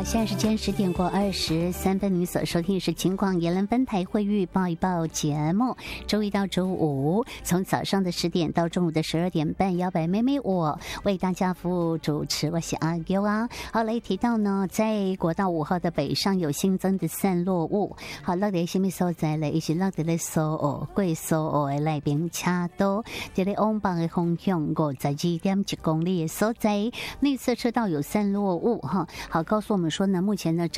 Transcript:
好，现在时间10:23，您所收听的是情况宜兰分台会预报一报节目，周一到周五从早上的10点到中午的12点半，摇摆妹妹我为大家服务主持，我是阿 Q 啊。好，来提到呢，在国道5号的北上有新增的散落物，好，落在什么所在呢？伊是落在咧苏澳过苏澳的那边车道，在咧往北的方向52.1公里的所在，内侧车道有散落物哈。好，告诉我们说呢，目前呢